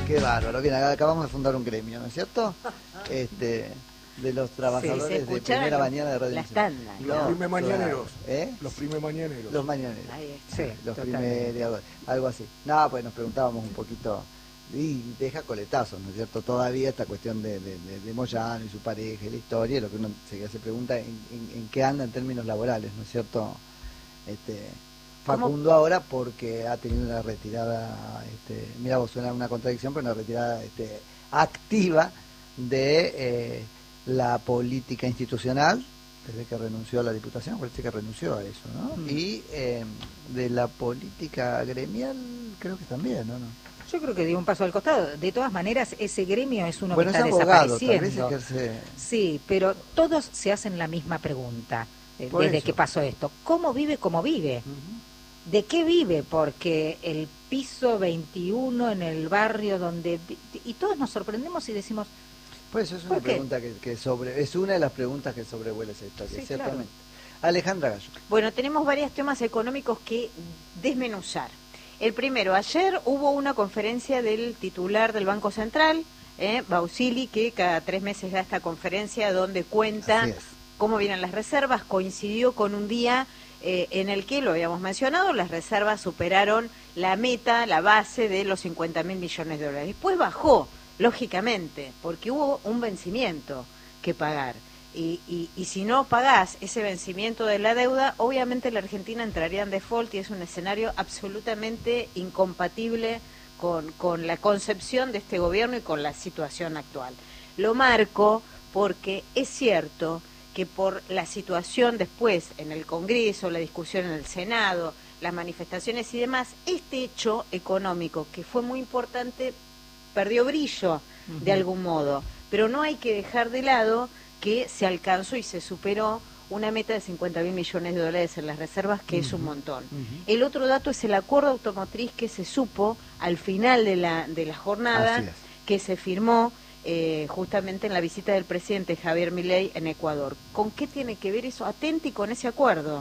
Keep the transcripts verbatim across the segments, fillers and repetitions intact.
Qué bárbaro. Bien, acabamos de fundar un gremio, ¿no es cierto? Este, de los trabajadores sí, de primera mañana de Radio las tandas, no, Los primes mañaneros. ¿Eh? Los primes mañaneros. Los mañaneros. Ahí está. Sí, los Totalmente. primeros, algo así. No, pues nos preguntábamos un poquito, y deja coletazos, ¿no es cierto? Todavía esta cuestión de, de, de, de Moyano y su pareja y la historia, lo que uno se, se pregunta en, en, en qué anda en términos laborales, ¿no es cierto? Este, Facundo ¿Cómo? Ahora porque ha tenido una retirada, este, mira vos, suena una contradicción, pero una retirada este, activa de eh, la política institucional, desde que renunció a la Diputación, parece que renunció a eso, ¿no? Mm. Y eh, de la política gremial, creo que también, ¿no? ¿no? Yo creo que dio un paso al costado. De todas maneras, ese gremio es uno bueno, que está es abogado, desapareciendo. Tal vez ejerce... Sí, pero todos se hacen la misma pregunta eh, desde eso. que pasó esto. ¿Cómo vive como vive? Uh-huh. ¿De qué vive? Porque el piso veintiuno en el barrio donde... Y todos nos sorprendemos y decimos... Pues eso es una pregunta que, que sobre... Es una de las preguntas que sobrevuela esa historia, sí, ciertamente. Claro. Alejandra Gallo. Bueno, tenemos varios temas económicos que desmenuzar. El primero, ayer hubo una conferencia del titular del Banco Central, eh, Bausili, que cada tres meses da esta conferencia donde cuenta cómo vienen las reservas. Coincidió con un día eh, en el que, lo habíamos mencionado, las reservas superaron la meta, la base de los cincuenta mil millones de dólares. Después bajó, lógicamente, porque hubo un vencimiento que pagar. Y, y, y si no pagás ese vencimiento de la deuda, obviamente la Argentina entraría en default y es un escenario absolutamente incompatible con, con la concepción de este gobierno y con la situación actual. Lo marco porque es cierto que por la situación después en el Congreso, la discusión en el Senado, las manifestaciones y demás, este hecho económico que fue muy importante perdió brillo uh-huh. de algún modo, pero no hay que dejar de lado que se alcanzó y se superó una meta de cincuenta mil millones de dólares en las reservas, que uh-huh. es un montón. Uh-huh. El otro dato es el acuerdo automotriz que se supo al final de la, de la jornada, que se firmó eh, justamente en la visita del presidente Javier Milei en Ecuador. ¿Con qué tiene que ver eso? Atenti con ese acuerdo.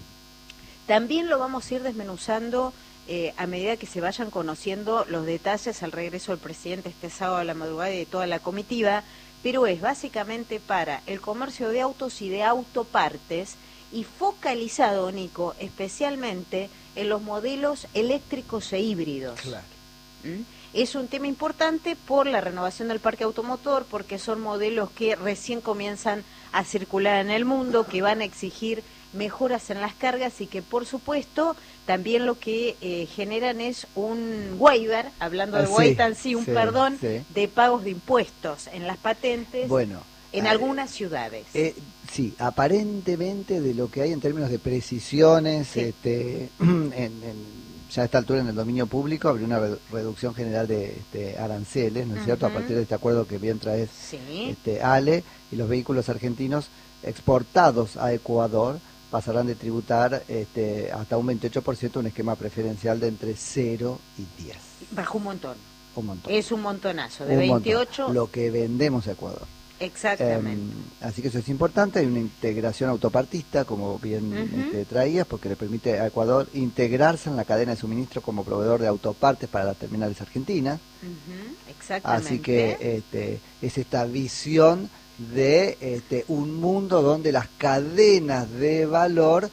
También lo vamos a ir desmenuzando eh, a medida que se vayan conociendo los detalles al regreso del presidente este sábado a la madrugada y de toda la comitiva, pero es básicamente para el comercio de autos y de autopartes y focalizado, Nico, especialmente en los modelos eléctricos e híbridos. Claro. ¿Mm? Es un tema importante por la renovación del parque automotor, porque son modelos que recién comienzan a circular en el mundo, que van a exigir mejoras en las cargas y que, por supuesto, también lo que eh, generan es un waiver, hablando de ah, waiver sí, en sí, un sí, perdón sí. de pagos de impuestos en las patentes bueno, en eh, algunas ciudades. Eh, sí, aparentemente de lo que hay en términos de precisiones, sí. este, en, en, ya a esta altura en el dominio público habría una redu- reducción general de este, aranceles, ¿no es uh-huh. cierto?, a partir de este acuerdo que bien trae sí. este, Ale, y los vehículos argentinos exportados a Ecuador pasarán de tributar este, hasta un veintiocho por ciento, un esquema preferencial de entre cero y diez. Bajó un montón. Un montón. Es un montonazo, de un veintiocho. Montón. Lo que vendemos a Ecuador. Exactamente. Eh, así que eso es importante. Hay una integración autopartista, como bien uh-huh. este, traías, porque le permite a Ecuador integrarse en la cadena de suministro como proveedor de autopartes para las terminales argentinas. Uh-huh. Exactamente. Así que este, es esta visión de este, un mundo donde las cadenas de valor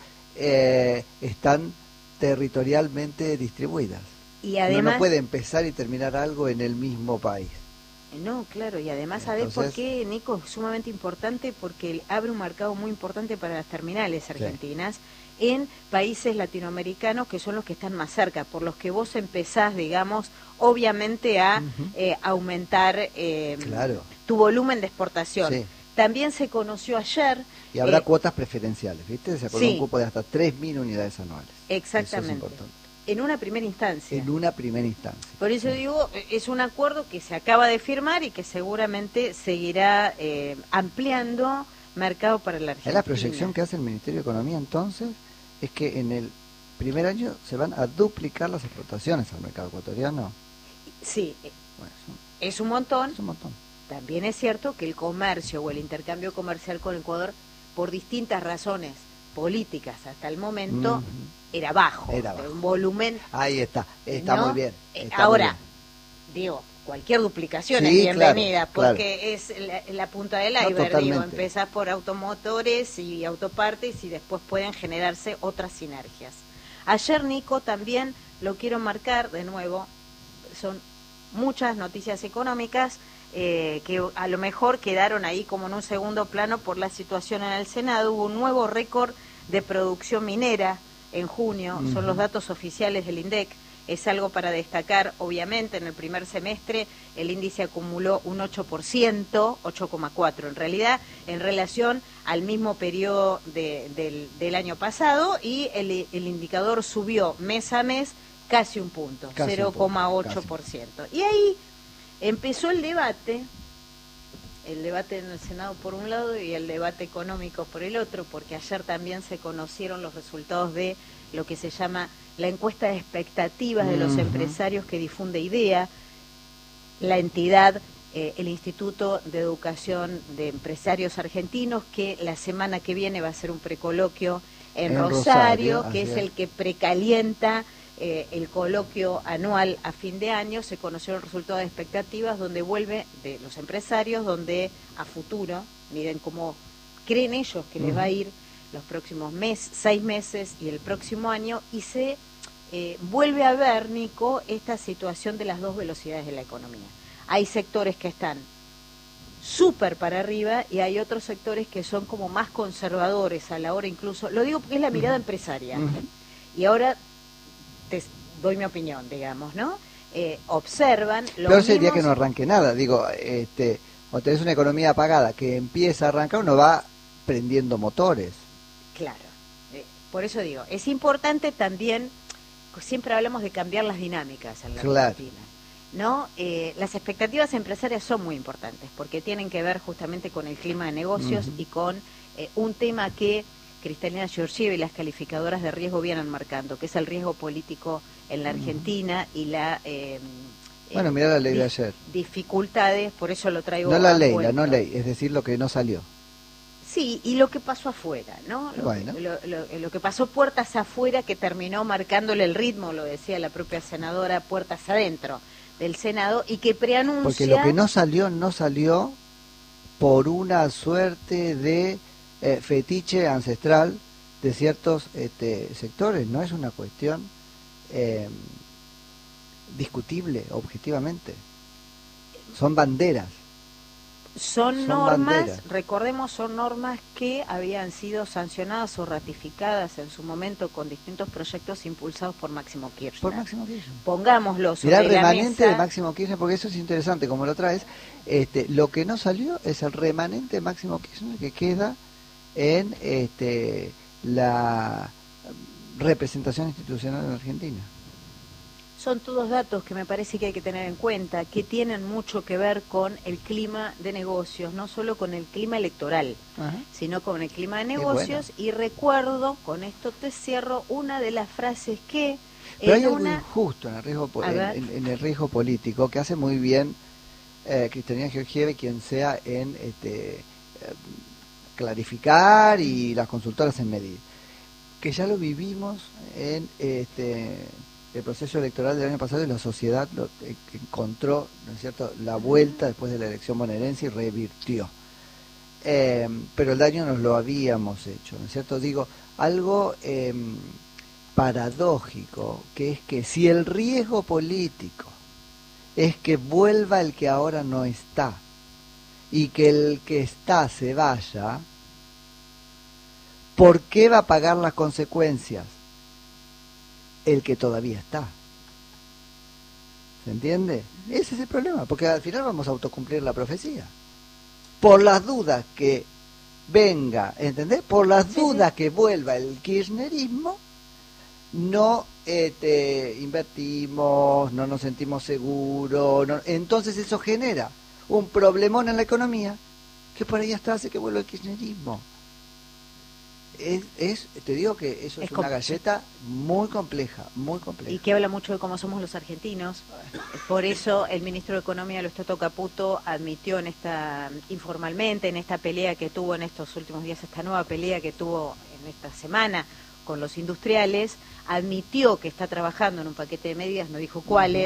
eh, están territorialmente distribuidas. Y además, no, no puede empezar y terminar algo en el mismo país. No, claro, y además, ¿sabés por qué, Nico? Es sumamente importante porque abre un mercado muy importante para las terminales argentinas sí. en países latinoamericanos que son los que están más cerca, por los que vos empezás, digamos, obviamente a uh-huh. eh, aumentar eh, claro. tu volumen de exportación. Sí. También se conoció ayer... Y habrá eh, cuotas preferenciales, ¿viste? Se acordó sí. un cupo de hasta tres mil unidades anuales. Exactamente. Eso es importante. En una primera instancia. En una primera instancia. Por eso sí. digo, es un acuerdo que se acaba de firmar y que seguramente seguirá eh, ampliando mercado para la Argentina. La proyección que hace el Ministerio de Economía entonces es que en el primer año se van a duplicar las exportaciones al mercado ecuatoriano. Sí, bueno, es, un, es un montón. Es un montón. También es cierto que el comercio o el intercambio comercial con Ecuador, por distintas razones políticas hasta el momento, uh-huh. era bajo, era bajo. Un volumen... Ahí está, está ¿no? muy bien. Está Ahora, muy bien. digo, cualquier duplicación sí, es bienvenida, claro, porque claro. es la, la punta del No, iceberg, totalmente. digo, empezás por automotores y autopartes y después pueden generarse otras sinergias. Ayer, Nico, también lo quiero marcar de nuevo, son muchas noticias económicas eh, que a lo mejor quedaron ahí como en un segundo plano por la situación en el Senado. Hubo un nuevo récord de producción minera en junio, uh-huh. Son los datos oficiales del INDEC. Es algo para destacar, obviamente, en el primer semestre el índice acumuló un ocho por ciento, ocho coma cuatro en realidad, en relación al mismo periodo de, del, del año pasado, y el, el indicador subió mes a mes casi un punto, cero coma ocho por ciento. Y ahí empezó el debate, el debate en el Senado por un lado y el debate económico por el otro, porque ayer también se conocieron los resultados de lo que se llama la encuesta de expectativas de los uh-huh. empresarios que difunde IDEA, la entidad, eh, el Instituto de Educación de Empresarios Argentinos, que la semana que viene va a ser un precoloquio en, en Rosario, Rosario que es, es el que precalienta eh, el coloquio anual a fin de año. Se conocieron resultados de expectativas donde vuelve de los empresarios, donde a futuro miren cómo creen ellos que uh-huh. les va a ir los próximos meses, seis meses y el próximo año, y se eh, vuelve a ver, Nico, esta situación de las dos velocidades de la economía. Hay sectores que están súper para arriba y hay otros sectores que son como más conservadores a la hora incluso, lo digo porque es la mirada uh-huh. empresaria, uh-huh. y ahora te doy mi opinión, digamos, ¿no? Eh, observan... Peor mismos... sería que no arranque nada, digo, este, o tenés una economía apagada que empieza a arrancar, uno va prendiendo motores. Claro, eh, por eso digo, es importante también, siempre hablamos de cambiar las dinámicas en la claro. Argentina, ¿no? Eh, las expectativas empresarias son muy importantes porque tienen que ver justamente con el clima de negocios uh-huh. y con eh, un tema que Cristalina Georgieva y las calificadoras de riesgo vienen marcando, que es el riesgo político en la Argentina uh-huh. y la... Eh, bueno, eh, mira la ley dif- de ayer. Dificultades, por eso lo traigo No la a ley, cuento. la no ley, es decir, lo que no salió. Sí, y lo que pasó afuera, ¿no? Lo, bueno. lo, lo, lo que pasó puertas afuera, que terminó marcándole el ritmo, lo decía la propia senadora, puertas adentro del Senado, y que preanuncia... Porque lo que no salió, no salió por una suerte de eh, fetiche ancestral de ciertos este, sectores, no es una cuestión eh, discutible objetivamente, son banderas. Son, son normas, banderas. recordemos, son normas que habían sido sancionadas o ratificadas en su momento con distintos proyectos impulsados por Máximo Kirchner. Por Máximo Kirchner. Pongámoslo sobre Mirá el la remanente mesa. de Máximo Kirchner, porque eso es interesante, como lo traes. Este, lo que no salió es el remanente de Máximo Kirchner que queda en este, la representación institucional en Argentina. Son todos datos que me parece que hay que tener en cuenta, que tienen mucho que ver con el clima de negocios, no solo con el clima electoral, ajá, sino con el clima de negocios. Bueno. Y recuerdo, con esto te cierro, una de las frases que... Pero hay una... algo injusto en el riesgo, en, en, en el riesgo político, que hace muy bien eh, Cristalina Georgieva, quien sea en este, eh, clarificar y las consultoras en medir. Que ya lo vivimos en... este el proceso electoral del año pasado y la sociedad lo, eh, encontró, ¿no es cierto?, la vuelta después de la elección bonaerense y revirtió. Eh, pero el daño nos lo habíamos hecho, ¿no es cierto? Digo, algo eh, paradójico, que es que si el riesgo político es que vuelva el que ahora no está y que el que está se vaya, ¿por qué va a pagar las consecuencias el que todavía está? ¿Se entiende? Ese es el problema, porque al final vamos a autocumplir la profecía. Por las dudas que venga, ¿entendés? Por las dudas que vuelva el kirchnerismo, no este, invertimos, no nos sentimos seguros, no, entonces eso genera un problemón en la economía que por ahí hasta hace que vuelva el kirchnerismo. Es, es, te digo que eso es, es una galleta muy compleja, muy compleja. Y que habla mucho de cómo somos los argentinos. Por eso el ministro de Economía, Luis Toto Caputo, admitió en esta, informalmente, en esta pelea que tuvo en estos últimos días, esta nueva pelea que tuvo en esta semana con los industriales, admitió que está trabajando en un paquete de medidas, no dijo cuáles,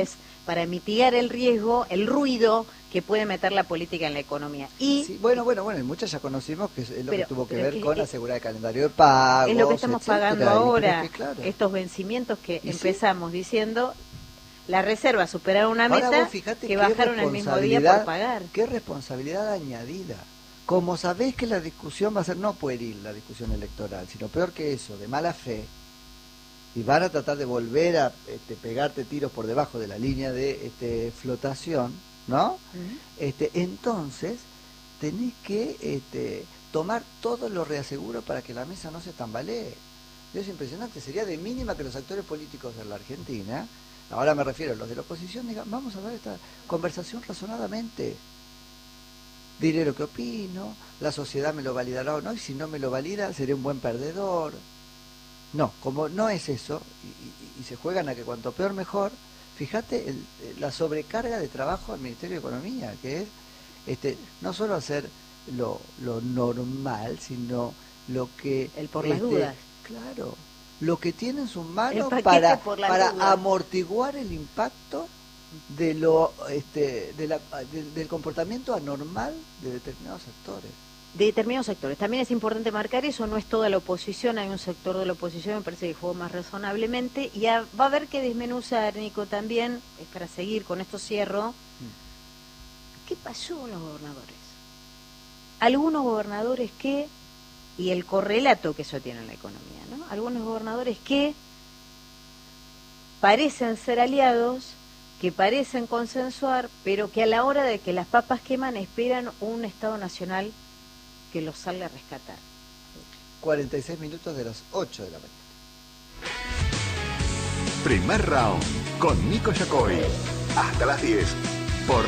para mitigar el riesgo, el ruido que puede meter la política en la economía. Y sí, bueno, bueno, bueno, y muchas ya conocimos que es lo pero, que tuvo que pero ver que, con es, asegurar el calendario de pagos, es lo que estamos etcétera, pagando ahora, es que, claro. estos vencimientos que ¿Y empezamos sí? diciendo, la reserva superaron una ahora meta vos que bajaron el mismo día por pagar. Qué responsabilidad añadida. Como sabés que la discusión va a ser no pueril, la discusión electoral, sino peor que eso, de mala fe, y van a tratar de volver a este, pegarte tiros por debajo de la línea de este, flotación, ¿no? Uh-huh. este, entonces, tenés que este, tomar todo lo reaseguro para que la mesa no se tambalee. Es impresionante, sería de mínima que los actores políticos de la Argentina, ahora me refiero a los de la oposición, digan, vamos a dar esta conversación razonadamente. Diré lo que opino, la sociedad me lo validará o no, y si no me lo valida, seré un buen perdedor. No, como no es eso, y, y, y se juegan a que cuanto peor mejor, fíjate el, la sobrecarga de trabajo al Ministerio de Economía, que es este no solo hacer lo, lo normal, sino lo que... El por este, las dudas. Claro, lo que tiene en sus manos para, para dudas. amortiguar el impacto de lo este de la, de, del comportamiento anormal de determinados sectores. De determinados sectores. También es importante marcar eso, no es toda la oposición, hay un sector de la oposición, me parece que jugó más razonablemente, y a, va a haber que desmenuzar, Nico, también, es para seguir, con esto cierro, mm. ¿qué pasó con los gobernadores? Algunos gobernadores que, y el correlato que eso tiene en la economía, ¿no? Algunos gobernadores que parecen ser aliados, que parecen consensuar, pero que a la hora de que las papas queman esperan un Estado Nacional que los salga a rescatar. cuarenta y seis minutos de las ocho de la mañana. Primer round con Nico Yacoy. Hasta las diez.